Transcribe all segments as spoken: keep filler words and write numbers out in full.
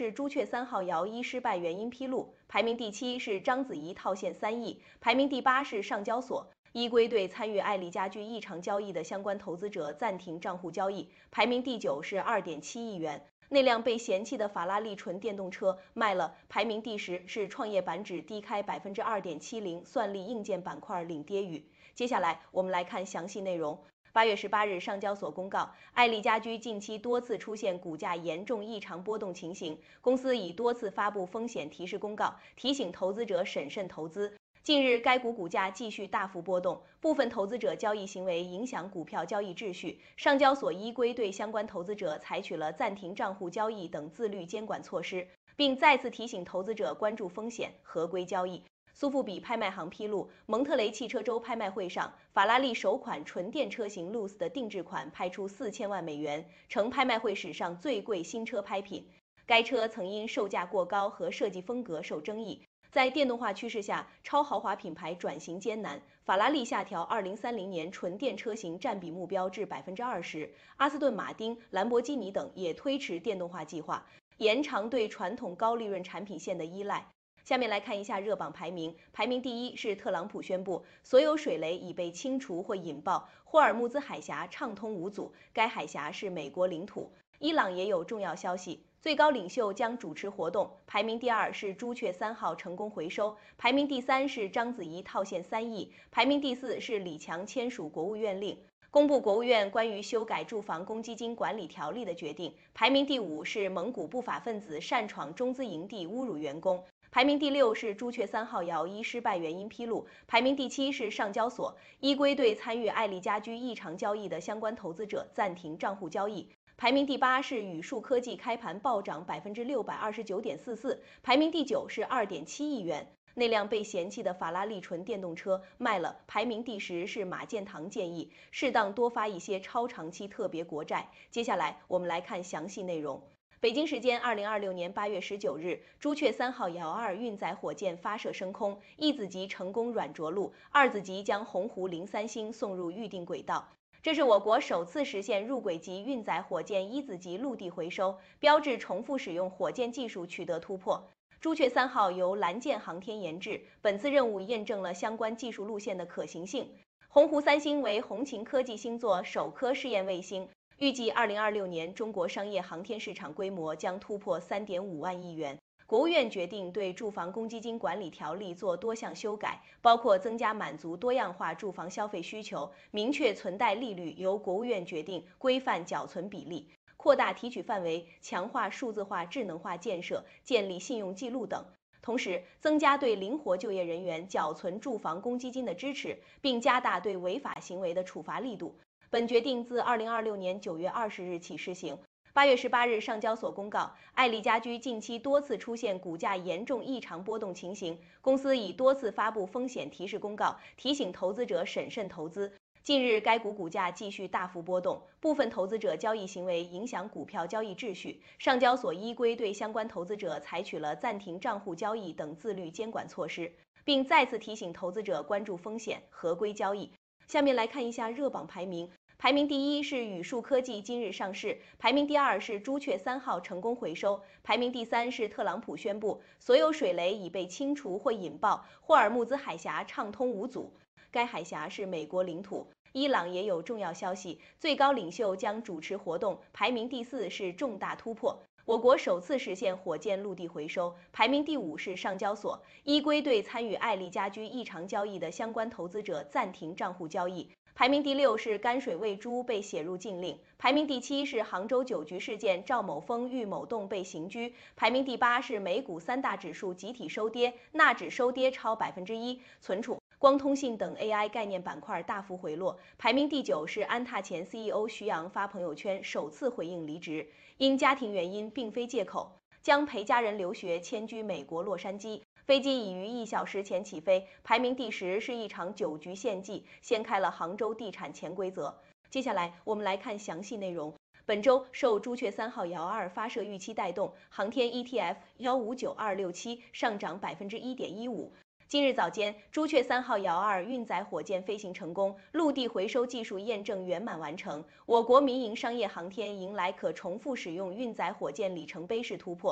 是朱雀三号遥一失败原因披露，排名第七是章子怡套现三亿，排名第八是上交所。依规对参与爱丽家居异常交易的相关投资者暂停账户交易，排名第九是 二点七亿元。那辆被嫌弃的法拉利纯电动车卖了，排名第十是创业板指低开 百分之二点七零， 算力硬件板块领跌雨。接下来我们来看详细内容。八月十八日，上交所公告，爱丽家居近期多次出现股价严重异常波动情形，公司已多次发布风险提示公告，提醒投资者审慎投资。近日，该股股价继续大幅波动，部分投资者交易行为影响股票交易秩序。上交所依规对相关投资者采取了暂停账户交易等自律监管措施，并再次提醒投资者关注风险，合规交易。苏富比拍卖行披露，蒙特雷汽车周拍卖会上，法拉利首款纯电车型 Luce 的定制款拍出四千万美元，成拍卖会史上最贵新车拍品。该车曾因售价过高和设计风格受争议。在电动化趋势下，超豪华品牌转型艰难。法拉利下调二零三零年纯电车型占比目标至 百分之二十， 阿斯顿马丁、兰博基尼等也推迟电动化计划，延长对传统高利润产品线的依赖。下面来看一下热榜排名，排名第一是特朗普宣布所有水雷已被清除或引爆，霍尔木兹海峡畅通无阻，该海峡是美国领土。伊朗也有重要消息，最高领袖将主持活动。排名第二是朱雀三号成功回收，排名第三是章子怡套现三亿，排名第四是李强签署国务院令，公布国务院关于修改住房公积金管理条例的决定。排名第五是蒙古不法分子擅闯中资营地侮辱员工。排名第六是朱雀三号遥一失败原因披露，排名第七是上交所依规对参与爱丽家居异常交易的相关投资者暂停账户交易。排名第八是宇树科技开盘暴涨 百分之六百二十九点四四， 排名第九是 二点七亿元。那辆被嫌弃的法拉利纯电动车卖了，排名第十是马建堂建议适当多发一些超长期特别国债。接下来我们来看详细内容。北京时间二零二六年八月十九日，朱雀三号遥二运载火箭发射升空，一子级成功软着陆，二子级将鸿鹄零三星送入预定轨道。这是我国首次实现入轨级运载火箭一子级陆地回收，标志重复使用火箭技术取得突破。朱雀三号由蓝箭航天研制，本次任务验证了相关技术路线的可行性。鸿鹄三星为红擎科技星座首颗试验卫星。预计二零二六年，中国商业航天市场规模将突破 三点五万亿元。国务院决定对住房公积金管理条例做多项修改，包括增加满足多样化住房消费需求，明确存贷利率由国务院决定，规范缴存比例，扩大提取范围，强化数字化智能化建设，建立信用记录等。同时，增加对灵活就业人员缴存住房公积金的支持，并加大对违法行为的处罚力度。本决定自二零二六年九月二十日起施行。八月十八日，上交所公告，爱丽家居近期多次出现股价严重异常波动情形，公司已多次发布风险提示公告，提醒投资者审慎投资。近日，该股股价继续大幅波动，部分投资者交易行为影响股票交易秩序。上交所依规对相关投资者采取了暂停账户交易等自律监管措施，并再次提醒投资者关注风险，合规交易。下面来看一下热榜排名。排名第一是宇树科技今日上市，排名第二是朱雀三号成功回收，排名第三是特朗普宣布所有水雷已被清除或引爆，霍尔木兹海峡畅通无阻，该海峡是美国领土。伊朗也有重要消息，最高领袖将主持活动，排名第四是重大突破。我国首次实现火箭陆地回收，排名第五是上交所依规对参与爱丽家居异常交易的相关投资者暂停账户交易。排名第六是甘水喂猪被写入禁令，排名第七是杭州酒局事件赵某峰、郁某栋被刑拘，排名第八是美股三大指数集体收跌，纳指收跌超百分之一，存储、光通信等 A I 概念板块大幅回落。排名第九是安踏前 C E O 徐阳发朋友圈首次回应离职，因家庭原因并非借口，将陪家人留学迁居美国洛杉矶。飞机已于一小时前起飞，排名第十是一场酒局献祭，掀开了杭州地产潜规则。接下来我们来看详细内容。本周受朱雀三号遥二发射预期带动，航天 E T F 一五九二六七上涨 百分之一点一五。今日早间，朱雀三号遥二运载火箭飞行成功，陆地回收技术验证圆满完成，我国民营商业航天迎来可重复使用运载火箭里程碑式突破。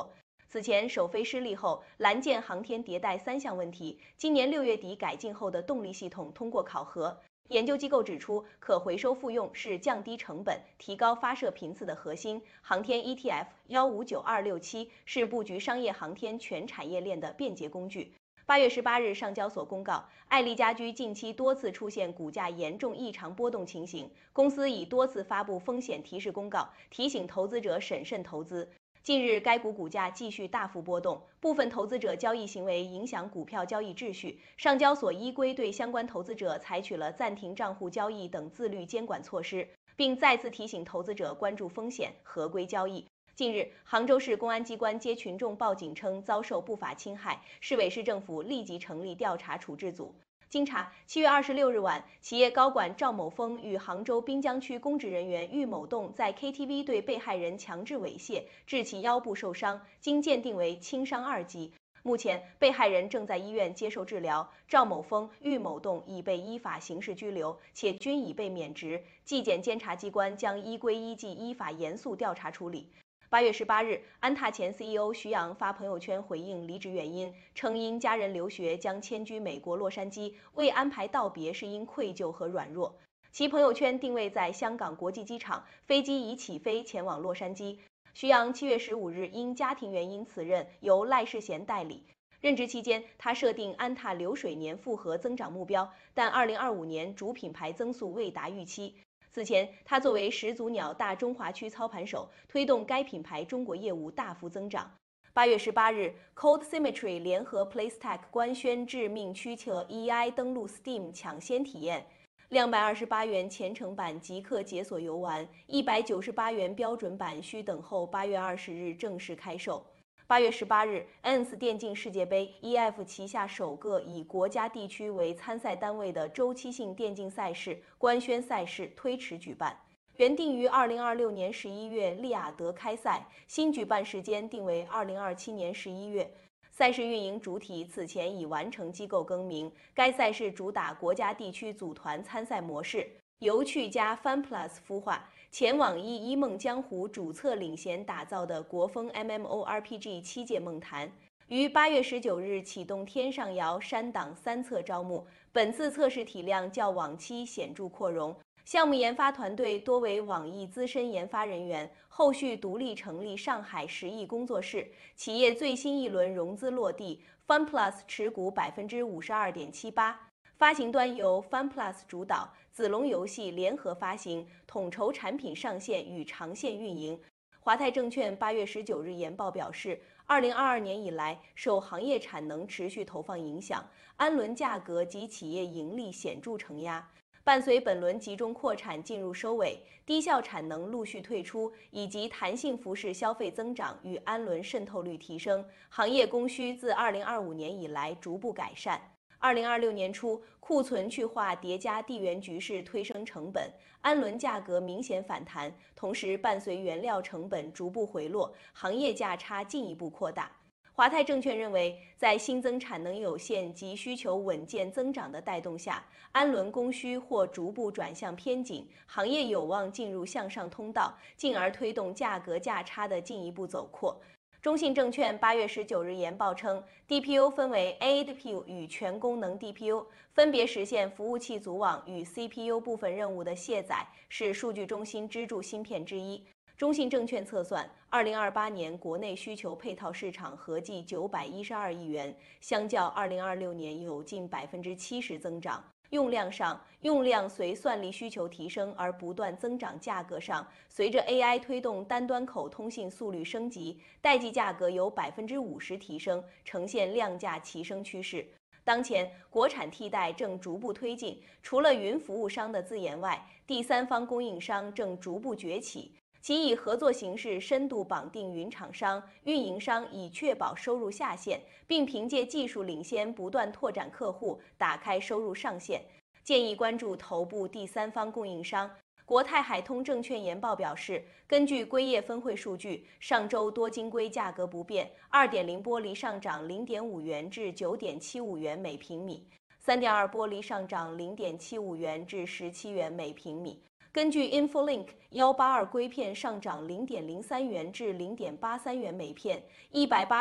此前首飞失利后，蓝箭航天迭代三项问题，今年六月底改进后的动力系统通过考核。研究机构指出，可回收复用是降低成本、提高发射频次的核心。航天 E T F 一五九二六七是布局商业航天全产业链的便捷工具。八月十八日，上交所公告，爱丽家居近期多次出现股价严重异常波动情形，公司已多次发布风险提示公告，提醒投资者审慎投资。近日，该股股价继续大幅波动，部分投资者交易行为影响股票交易秩序。上交所依规对相关投资者采取了暂停账户交易等自律监管措施，并再次提醒投资者关注风险，合规交易。近日，杭州市公安机关接群众报警称遭受不法侵害，市委市政府立即成立调查处置组。经查，七月二十六日晚，企业高管赵某峰与杭州滨江区公职人员郁某栋在 K T V 对被害人强制猥亵，致其腰部受伤，经鉴定为轻伤二级。目前，被害人正在医院接受治疗，赵某峰、郁某栋已被依法刑事拘留，且均已被免职。纪检监察机关将依规依纪依法严肃调查处理。八月十八日，安踏前 C E O 徐阳发朋友圈回应离职原因，称因家人留学将迁居美国洛杉矶，未安排道别是因愧疚和软弱。其朋友圈定位在香港国际机场，飞机已起飞前往洛杉矶。徐阳七月十五日因家庭原因辞任，由赖世贤代理。任职期间，他设定安踏流水年复合增长目标，但二零二五年主品牌增速未达预期。此前，他作为始祖鸟大中华区操盘手，推动该品牌中国业务大幅增长。八月十八日 ，Code Symmetry 联合 PlayStack 官宣致命驱策 E I 登陆 Steam 抢先体验，两百二十八元前程版即刻解锁游玩，一百九十八元标准版需等候八月二十日正式开售。八月十八日 ，N S 电竞世界杯 E F 旗下首个以国家地区为参赛单位的周期性电竞赛事官宣赛事推迟举办，原定于二零二六年十一月利雅得开赛，新举办时间定为二零二七年十一月。赛事运营主体此前已完成机构更名，该赛事主打国家地区组团参赛模式，由趣加 FunPlus 孵化。前网易《一梦江湖》主策领衔打造的国风 M M O R P G 七界梦谈，于八月十九日启动天上瑶山档三测招募，本次测试体量较往期显著扩容。项目研发团队多为网易资深研发人员，后续独立成立上海十亿工作室。企业最新一轮融资落地 ，FunPlus 持股百分之五十二点七八。发行端由 FunPlus 主导，子龙游戏联合发行，统筹产品上线与长线运营。华泰证券八月十九日研报表示，二零二二年以来，受行业产能持续投放影响，氨纶价格及企业盈利显著承压。伴随本轮集中扩产进入收尾，低效产能陆续退出，以及弹性服饰消费增长与氨纶渗透率提升，行业供需自二零二五年以来逐步改善。二零二六年初，库存去化叠加地缘局势推升成本，氨纶价格明显反弹，同时伴随原料成本逐步回落，行业价差进一步扩大。华泰证券认为，在新增产能有限及需求稳健增长的带动下，氨纶供需或逐步转向偏紧，行业有望进入向上通道，进而推动价格价差的进一步走扩。中信证券八月十九日研报称 ，D P U 分为 A D P U 与全功能 D P U， 分别实现服务器组网与 C P U 部分任务的卸载，是数据中心支柱芯片之一。中信证券测算，二零二八年国内需求配套市场合计九百一十二亿元，相较二零二六年有近百分之七十增长。用量上，用量随算力需求提升而不断增长；价格上，随着 A I 推动单端口通信速率升级，代际价格有百分之五十提升，呈现量价齐升趋势。当前，国产替代正逐步推进，除了云服务商的自研外，第三方供应商正逐步崛起。其以合作形式深度绑定云厂商、运营商，以确保收入下限，并凭借技术领先不断拓展客户，打开收入上限。建议关注头部第三方供应商。国泰海通证券研报表示，根据硅业分会数据，上周多晶硅价格不变， 二点零 玻璃上涨 零点五元至九点七五元每平米， 三点二 玻璃上涨 零点七五元至十七元每平米。根据 InfoLink， 一八二硅片上涨 零点零三元至零点八三元每片，一百八